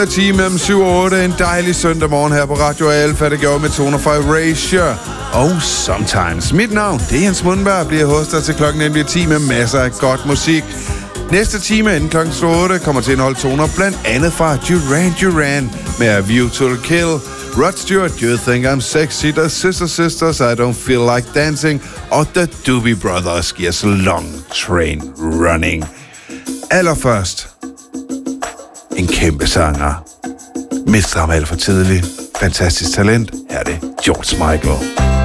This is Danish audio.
Time mellem 7 og 8. En dejlig søndag morgen her på Radio Alfa. Det gjorde med toner fra Erasure og Sometimes. Mit navn, det er Jens Mundberg, bliver hos dig til klokken nemlig 10 med masser af godt musik. Næste time inden klokken 8 kommer til at indeholde toner blandt andet fra Duran Duran med A View to the Kill, Rod Stewart, You Think I'm Sexy, The Sisters, I Don't Feel Like Dancing og The Doobie Brothers giver så Long Train Running. Allerførst en kæmpe sanger. Mister ham alt for tidligt. Fantastisk talent. Her er det George Michael.